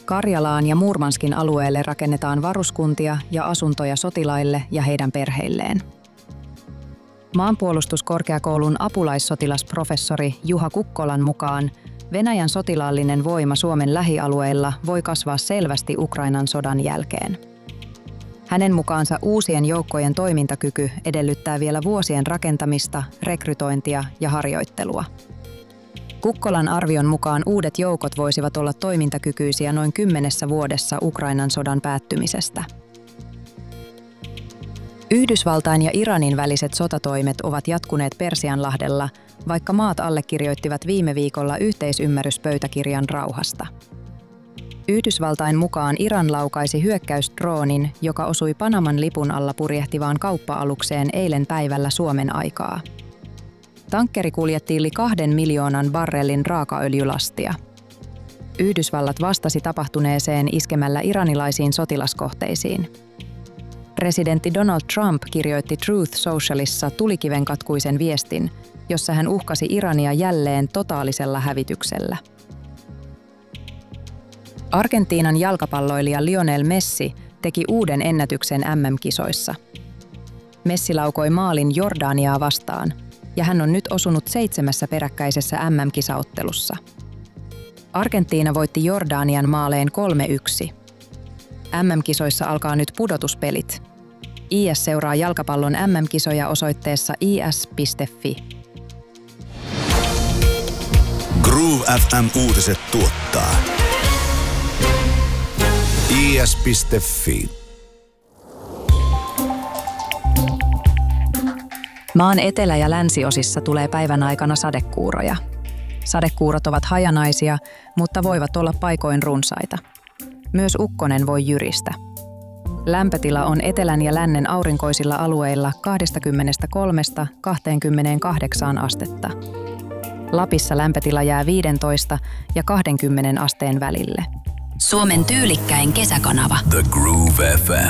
Karjalaan ja Murmanskin alueelle rakennetaan varuskuntia ja asuntoja sotilaille ja heidän perheilleen. Maanpuolustuskorkeakoulun apulaissotilasprofessori Juha Kukkolan mukaan Venäjän sotilaallinen voima Suomen lähialueilla voi kasvaa selvästi Ukrainan sodan jälkeen. Hänen mukaansa uusien joukkojen toimintakyky edellyttää vielä vuosien rakentamista, rekrytointia ja harjoittelua. Kukkolan arvion mukaan uudet joukot voisivat olla toimintakykyisiä noin 10 vuodessa Ukrainan sodan päättymisestä. Yhdysvaltain ja Iranin väliset sotatoimet ovat jatkuneet Persianlahdella, vaikka maat allekirjoittivat viime viikolla yhteisymmärryspöytäkirjan rauhasta. Yhdysvaltain mukaan Iran laukaisi hyökkäysdroonin, joka osui Panaman lipun alla purjehtivaan kauppa-alukseen eilen päivällä Suomen aikaa. Tankkeri kuljetti yli 2 miljoonan barrelin raakaöljylastia. Yhdysvallat vastasi tapahtuneeseen iskemällä iranilaisiin sotilaskohteisiin. Presidentti Donald Trump kirjoitti Truth Socialissa tulikivenkatkuisen viestin, jossa hän uhkasi Irania jälleen totaalisella hävityksellä. Argentiinan jalkapalloilija Lionel Messi teki uuden ennätyksen MM-kisoissa. Messi laukoi maalin Jordaniaa vastaan, ja hän on nyt osunut 7 peräkkäisessä MM-kisaottelussa. Argentiina voitti Jordanian maaleen 3-1. MM-kisoissa alkaa nyt pudotuspelit. IS seuraa jalkapallon MM-kisoja osoitteessa is.fi. Groove FM-uutiset tuottaa is.fi. Maan etelä- ja länsiosissa tulee päivän aikana sadekuuroja. Sadekuurot ovat hajanaisia, mutta voivat olla paikoin runsaita. Myös ukkonen voi jyristä. Lämpötila on etelän ja lännen aurinkoisilla alueilla 23–28 astetta. Lapissa lämpötila jää 15 ja 20 asteen välille. Suomen tyylikkäin kesäkanava. The Groove FM.